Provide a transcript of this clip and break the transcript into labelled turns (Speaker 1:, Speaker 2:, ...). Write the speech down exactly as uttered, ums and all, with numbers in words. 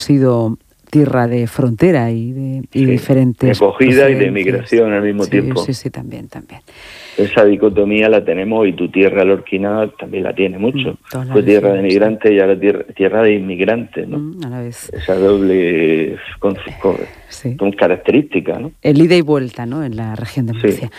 Speaker 1: sido tierra de frontera y de y sí, diferentes
Speaker 2: de acogida y de migración al mismo
Speaker 1: sí,
Speaker 2: tiempo.
Speaker 1: Sí, sí, también, también.
Speaker 2: Esa dicotomía la tenemos y tu tierra, Lorquina, también la tiene mucho.
Speaker 1: Mm,
Speaker 2: Fue tierra de migrantes y ahora tierra, tierra de inmigrantes, ¿no?
Speaker 1: Mm, a la vez.
Speaker 2: Esa doble con, con,
Speaker 1: sí.
Speaker 2: con característica, ¿no?
Speaker 1: El ida y vuelta, ¿no? En la región de Murcia.
Speaker 2: Sí.